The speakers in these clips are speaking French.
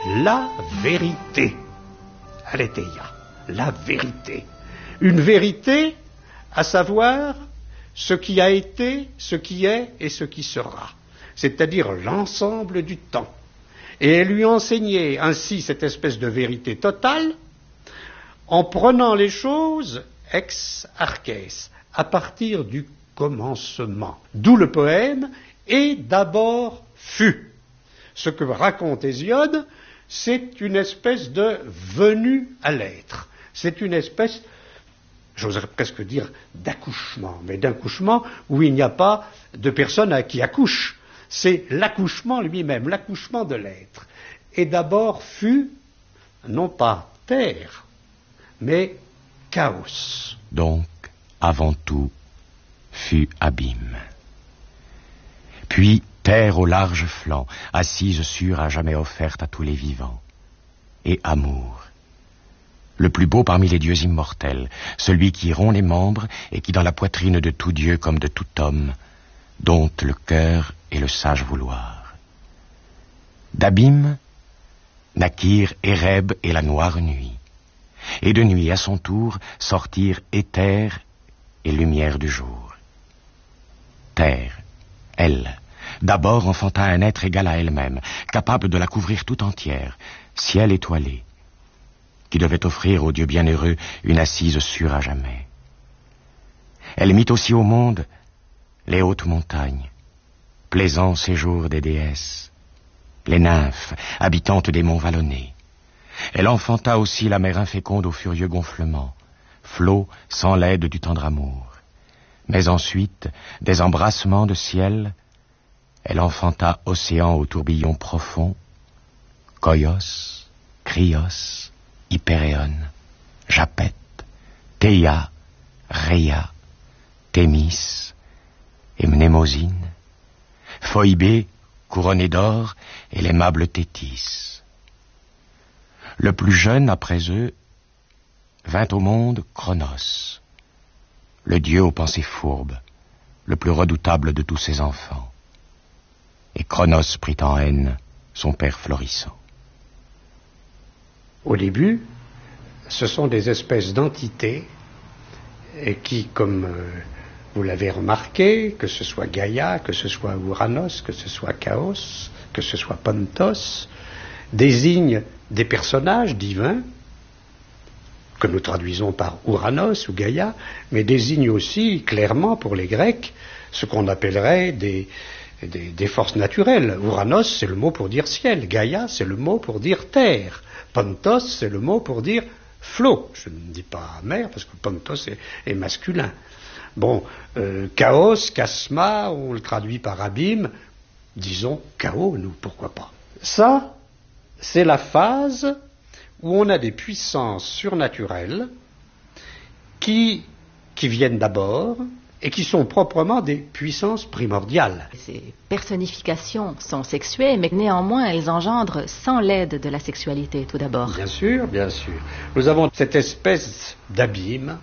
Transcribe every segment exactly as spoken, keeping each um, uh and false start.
la vérité. Aletheia, la vérité. Une vérité, à savoir ce qui a été, ce qui est et ce qui sera, c'est-à-dire l'ensemble du temps. Et elle lui enseignait ainsi cette espèce de vérité totale en prenant les choses ex arches, à partir du commencement. D'où le poème « Et d'abord fut ». Ce que raconte Hésiode, c'est une espèce de venue à l'être. C'est une espèce, j'oserais presque dire, d'accouchement, mais d'accouchement où il n'y a pas de personne qui accouche. C'est l'accouchement lui-même, l'accouchement de l'être. Et d'abord fut, non pas terre, mais chaos. Donc, avant tout, fut abîme. Puis terre au large flanc, assise sûre à jamais offerte à tous les vivants. Et amour, le plus beau parmi les dieux immortels, celui qui rompt les membres et qui dans la poitrine de tout dieu comme de tout homme, dompte le cœur et le sage vouloir. D'abîme naquirent Éreb et la noire nuit, et de nuit à son tour sortirent éther et lumière du jour. Terre, elle, d'abord enfanta un être égal à elle-même, capable de la couvrir tout entière, ciel étoilé, qui devait offrir au Dieu bienheureux une assise sûre à jamais. Elle mit aussi au monde les hautes montagnes, plaisant séjour des déesses, les nymphes, habitantes des monts vallonnés. Elle enfanta aussi la mer inféconde aux furieux gonflements, flots sans l'aide du tendre amour. Mais ensuite, des embrassements de ciel, elle enfanta océan aux tourbillons profonds, Koios, Krios, Hypéréon, Japet, Théia, Rhéa, Thémis et Mnémosyne, Phoïbé, couronnée d'or, et l'aimable Thétis. Le plus jeune, après eux, vint au monde Cronos, le dieu aux pensées fourbes, le plus redoutable de tous ses enfants. Et Cronos prit en haine son père florissant. Au début, ce sont des espèces d'entités et qui, comme euh, vous l'avez remarqué, que ce soit Gaïa, que ce soit Ouranos, que ce soit Chaos, que ce soit Pontos, désignent des personnages divins, que nous traduisons par Ouranos ou Gaïa, mais désignent aussi clairement pour les Grecs ce qu'on appellerait des, des, des forces naturelles. Ouranos, c'est le mot pour dire ciel. Gaïa, c'est le mot pour dire terre. Pontos, c'est le mot pour dire flot. Je ne dis pas mer, parce que Pontos est, est masculin. Bon, euh, chaos, chasma, on le traduit par abîme, disons chaos, nous, pourquoi pas. Ça, c'est la phase où on a des puissances surnaturelles qui, qui viennent d'abord et qui sont proprement des puissances primordiales. Ces personnifications sont sexuées, mais néanmoins elles engendrent sans l'aide de la sexualité, tout d'abord. Bien sûr, bien sûr. Nous avons cette espèce d'abîme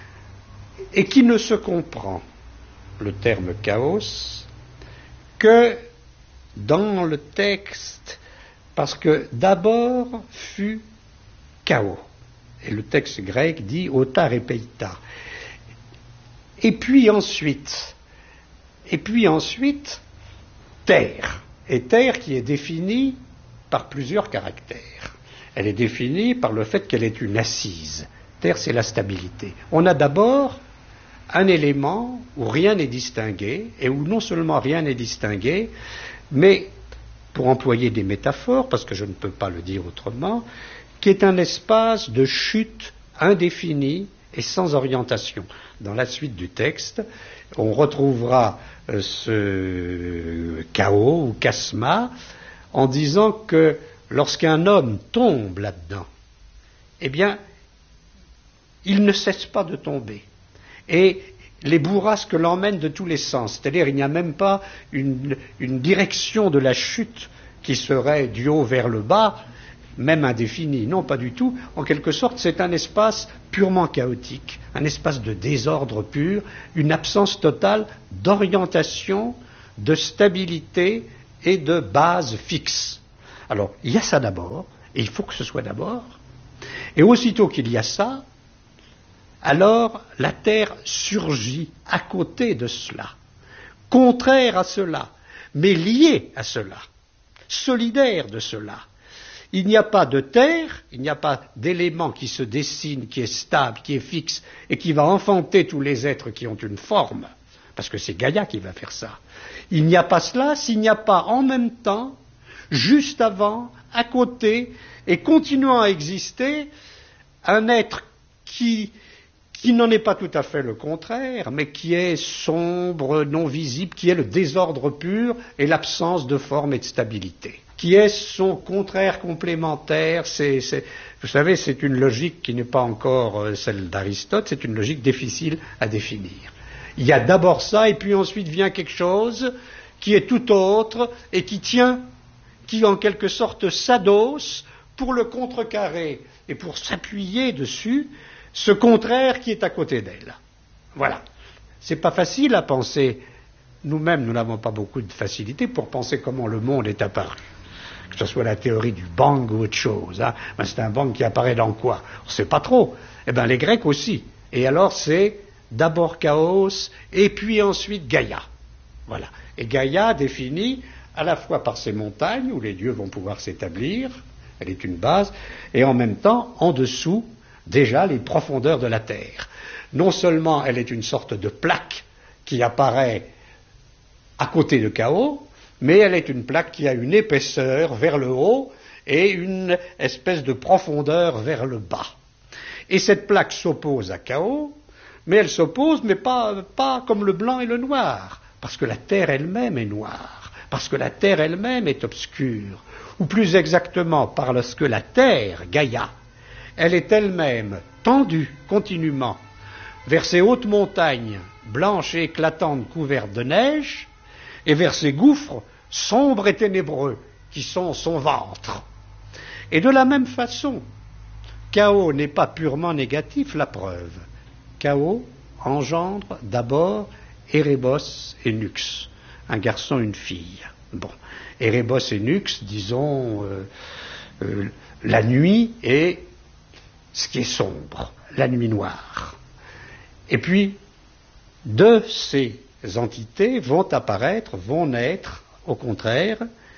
et qui ne se comprend, le terme chaos, que dans le texte, parce que d'abord fut chaos. Et le texte grec dit otar et peita. Et puis ensuite, et puis ensuite, terre. Et terre qui est définie par plusieurs caractères. Elle est définie par le fait qu'elle est une assise. Terre, c'est la stabilité. On a d'abord un élément où rien n'est distingué, et où non seulement rien n'est distingué, mais, pour employer des métaphores, parce que je ne peux pas le dire autrement, qui est un espace de chute indéfinie et sans orientation. Dans la suite du texte, on retrouvera euh, ce chaos ou chasma en disant que lorsqu'un homme tombe là-dedans, eh bien, il ne cesse pas de tomber. Et les bourrasques l'emmènent de tous les sens. C'est-à-dire, il n'y a même pas une, une direction de la chute qui serait du haut vers le bas, même indéfinie. Non, pas du tout. En quelque sorte, c'est un espace purement chaotique, un espace de désordre pur, une absence totale d'orientation, de stabilité et de base fixe. Alors, il y a ça d'abord, et il faut que ce soit d'abord, et aussitôt qu'il y a ça, alors la Terre surgit à côté de cela, contraire à cela, mais liée à cela, solidaire de cela. Il n'y a pas de Terre, il n'y a pas d'élément qui se dessine, qui est stable, qui est fixe, et qui va enfanter tous les êtres qui ont une forme, parce que c'est Gaïa qui va faire ça. Il n'y a pas cela s'il n'y a pas en même temps, juste avant, à côté, et continuant à exister, un être qui, qui n'en est pas tout à fait le contraire, mais qui est sombre, non visible, qui est le désordre pur et l'absence de forme et de stabilité, qui est son contraire complémentaire. C'est, c'est, vous savez, c'est une logique qui n'est pas encore celle d'Aristote, c'est une logique difficile à définir. Il y a d'abord ça, et puis ensuite vient quelque chose qui est tout autre et qui tient, qui en quelque sorte s'adosse pour le contrecarrer et pour s'appuyer dessus, ce contraire qui est à côté d'elle. Voilà. C'est pas facile à penser. Nous-mêmes, nous n'avons pas beaucoup de facilité pour penser comment le monde est apparu. Que ce soit la théorie du bang ou autre chose. Hein. Ben, c'est un bang qui apparaît dans quoi? On ne sait pas trop. Eh bien, les Grecs aussi. Et alors, c'est d'abord Chaos, et puis ensuite Gaïa. Voilà. Et Gaïa définie à la fois par ces montagnes où les dieux vont pouvoir s'établir, elle est une base, et en même temps, en dessous, déjà les profondeurs de la Terre. Non seulement elle est une sorte de plaque qui apparaît à côté de Chaos, mais elle est une plaque qui a une épaisseur vers le haut et une espèce de profondeur vers le bas. Et cette plaque s'oppose à Chaos, mais elle s'oppose, mais pas, pas comme le blanc et le noir, parce que la Terre elle-même est noire, parce que la Terre elle-même est obscure, ou plus exactement parce que la Terre, Gaïa, elle est elle-même tendue continuellement vers ces hautes montagnes blanches et éclatantes couvertes de neige, et vers ces gouffres sombres et ténébreux qui sont son ventre. Et de la même façon, Chaos n'est pas purement négatif, la preuve. Chaos engendre d'abord Érébos et Nyx, un garçon et une fille. Bon, Érébos et Nyx, disons, euh, euh, la nuit et ce qui est sombre, la nuit noire. Et puis, de ces entités vont apparaître, vont naître, au contraire,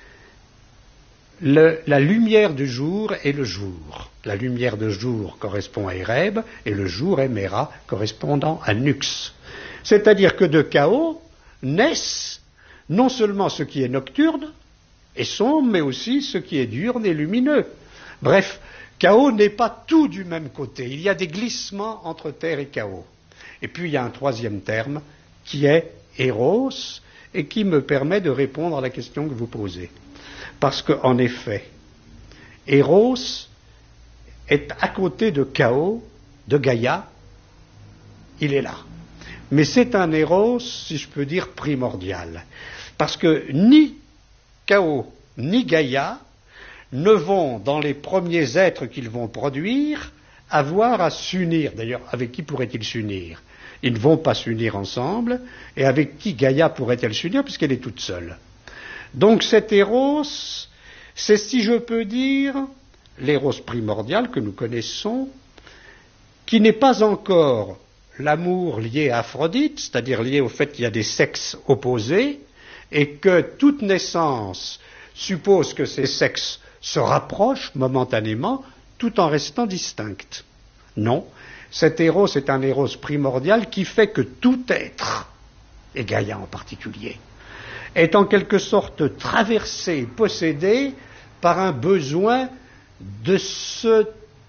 le, la lumière du jour et le jour. La lumière de jour correspond à Éreb, et le jour est Méra, correspondant à Nyx. C'est-à-dire que de Chaos naissent non seulement ce qui est nocturne et sombre, mais aussi ce qui est diurne et lumineux. Bref, Chaos n'est pas tout du même côté. Il y a des glissements entre Terre et Chaos. Et puis il y a un troisième terme qui est Éros et qui me permet de répondre à la question que vous posez. Parce qu'en effet, Éros est à côté de Chaos, de Gaïa, il est là. Mais c'est un Éros, si je peux dire, primordial. Parce que ni Chaos ni Gaïa ne vont, dans les premiers êtres qu'ils vont produire, avoir à s'unir. D'ailleurs, avec qui pourraient-ils s'unir? Ils ne vont pas s'unir ensemble, et avec qui Gaïa pourrait-elle s'unir, puisqu'elle est toute seule? Donc cet Éros, c'est, si je peux dire, l'Éros primordial que nous connaissons, qui n'est pas encore l'amour lié à Aphrodite, c'est-à-dire lié au fait qu'il y a des sexes opposés, et que toute naissance suppose que ces sexes se rapprochent momentanément, tout en restant distincts. Non, cet Éros est un Éros primordial qui fait que tout être, et Gaïa en particulier, est en quelque sorte traversé, possédé par un besoin de se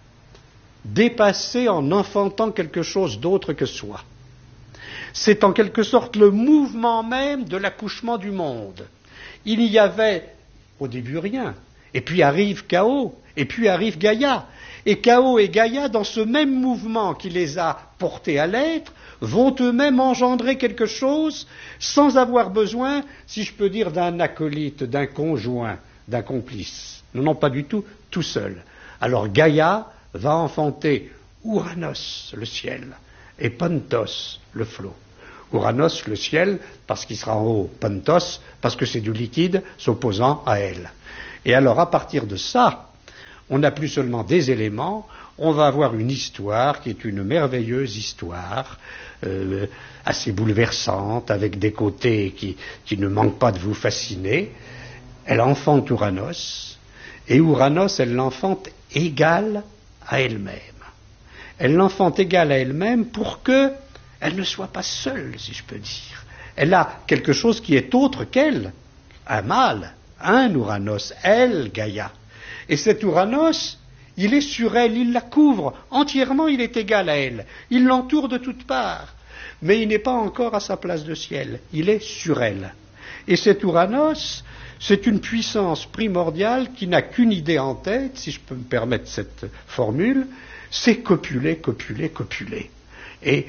dépasser en enfantant quelque chose d'autre que soi. C'est en quelque sorte le mouvement même de l'accouchement du monde. Il y avait au début rien, et puis arrive Chaos, et puis arrive Gaïa. Et Chaos et Gaïa, dans ce même mouvement qui les a portés à l'être, vont eux-mêmes engendrer quelque chose sans avoir besoin, si je peux dire, d'un acolyte, d'un conjoint, d'un complice. Non, non, pas du tout, tout seul. Alors Gaïa va enfanter Ouranos, le ciel, et Pantos, le flot. Ouranos, le ciel, parce qu'il sera en haut, Pantos, parce que c'est du liquide s'opposant à elle. Et alors, à partir de ça, on n'a plus seulement des éléments, on va avoir une histoire qui est une merveilleuse histoire, euh, assez bouleversante, avec des côtés qui, qui ne manquent pas de vous fasciner. Elle enfante Ouranos, et Ouranos, elle l'enfante égale à elle-même. Elle l'enfante égale à elle-même pour que elle ne soit pas seule, si je peux dire. Elle a quelque chose qui est autre qu'elle, un mâle, un Ouranos, elle, Gaïa. Et cet Ouranos, il est sur elle, il la couvre entièrement, il est égal à elle. Il l'entoure de toutes parts, mais il n'est pas encore à sa place de ciel, il est sur elle. Et cet Ouranos, c'est une puissance primordiale qui n'a qu'une idée en tête, si je peux me permettre cette formule, c'est copuler, copuler, copuler. Et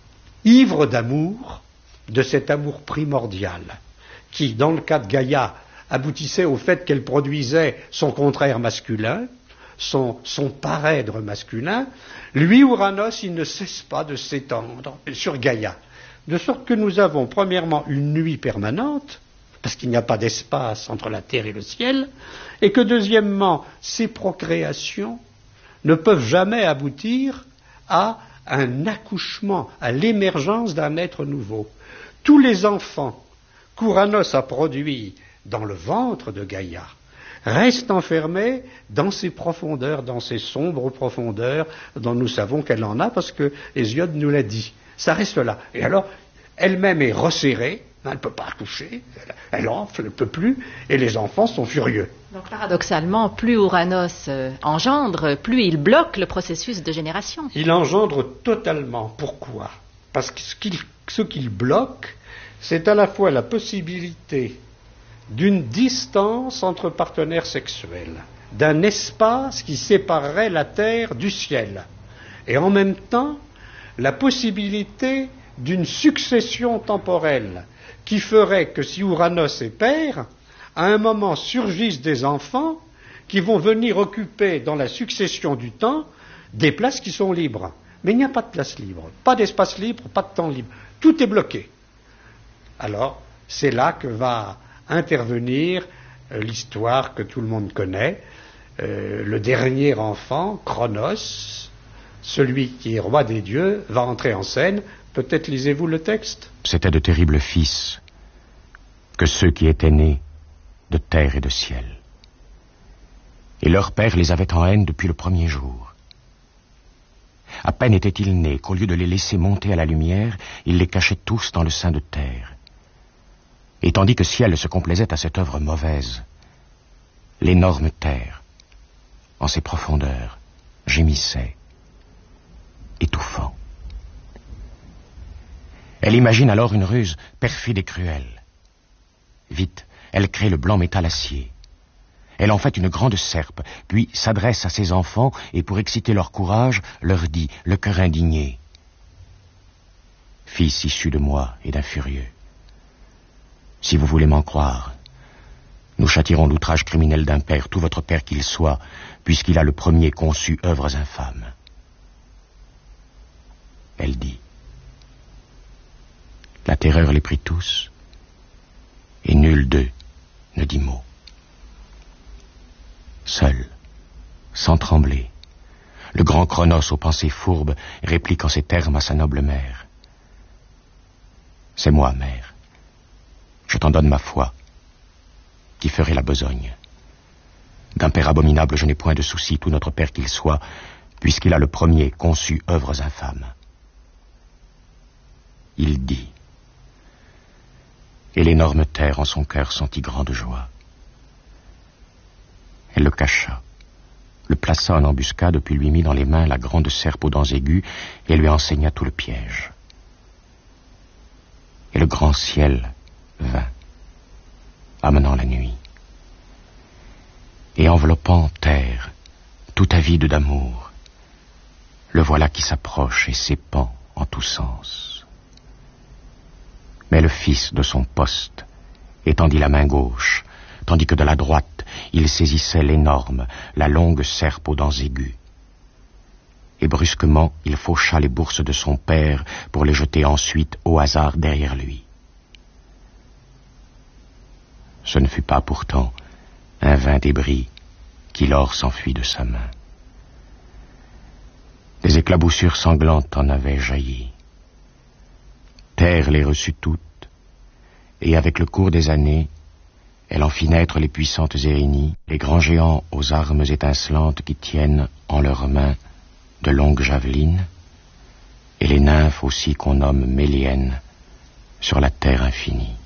ivre d'amour, de cet amour primordial, qui, dans le cas de Gaïa, aboutissait au fait qu'elle produisait son contraire masculin, son, son parèdre masculin, lui, Ouranos, il ne cesse pas de s'étendre sur Gaïa. De sorte que nous avons, premièrement, une nuit permanente, parce qu'il n'y a pas d'espace entre la terre et le ciel, et que, deuxièmement, ces procréations ne peuvent jamais aboutir à un accouchement, à l'émergence d'un être nouveau. Tous les enfants qu'Ouranos a produits dans le ventre de Gaïa restent enfermés dans ces profondeurs, dans ces sombres profondeurs dont nous savons qu'elle en a parce que Hésiode nous l'a dit. Ça reste là. Et alors, elle-même est resserrée, elle ne peut pas accoucher, elle, elle enfle, elle ne peut plus, et les enfants sont furieux. Donc paradoxalement, plus Ouranos euh, engendre, plus il bloque le processus de génération. Il engendre totalement. Pourquoi ? Parce que ce qu'il, ce qu'il bloque, c'est à la fois la possibilité d'une distance entre partenaires sexuels, d'un espace qui séparerait la terre du ciel, et en même temps la possibilité d'une succession temporelle qui ferait que si Ouranos est père, à un moment surgissent des enfants qui vont venir occuper dans la succession du temps des places qui sont libres. Mais il n'y a pas de place libre, pas d'espace libre, pas de temps libre. Tout est bloqué. Alors, c'est là que va intervenir euh, l'histoire que tout le monde connaît. Euh, le dernier enfant, Cronos, celui qui est roi des dieux, va entrer en scène. Peut-être lisez-vous le texte. C'étaient de terribles fils que ceux qui étaient nés de terre et de ciel. Et leur père les avait en haine depuis le premier jour. À peine étaient-ils nés qu'au lieu de les laisser monter à la lumière, il les cachait tous dans le sein de terre. Et tandis que ciel se complaisait à cette œuvre mauvaise, l'énorme terre, en ses profondeurs, gémissait, étouffant. Elle imagine alors une ruse perfide et cruelle. Vite, elle crée le blanc métal acier. Elle en fait une grande serpe, puis s'adresse à ses enfants et pour exciter leur courage, leur dit, le cœur indigné: Fils issus de moi et d'un furieux, si vous voulez m'en croire, nous châtierons l'outrage criminel d'un père, tout votre père qu'il soit, puisqu'il a le premier conçu œuvres infâmes. Elle dit. La terreur les prit tous, et nul d'eux ne dit mot. Seul, sans trembler, le grand Cronos aux pensées fourbes réplique en ces termes à sa noble mère. C'est moi, mère. Je t'en donne ma foi, qui ferait la besogne. D'un père abominable, je n'ai point de souci, tout notre père qu'il soit, puisqu'il a le premier conçu œuvres infâmes. Il dit, et l'énorme terre en son cœur sentit grande joie. Elle le cacha, le plaça en embuscade, puis lui mit dans les mains la grande serpe aux dents aiguës et lui enseigna tout le piège. Et le grand ciel vint, amenant la nuit. Et enveloppant terre, tout avide d'amour, le voilà qui s'approche et s'épand en tous sens. Mais le fils de son poste étendit la main gauche, tandis que de la droite, il saisissait l'énorme, la longue serpe aux dents aiguës. Et brusquement, il faucha les bourses de son père pour les jeter ensuite au hasard derrière lui. Ce ne fut pas pourtant un vain débris qui lors s'enfuit de sa main. Des éclaboussures sanglantes en avaient jailli. Terre les reçut toutes, et avec le cours des années, elle en fit naître les puissantes Érénies, les grands géants aux armes étincelantes qui tiennent en leurs mains de longues javelines, et les nymphes aussi qu'on nomme Méliennes sur la terre infinie.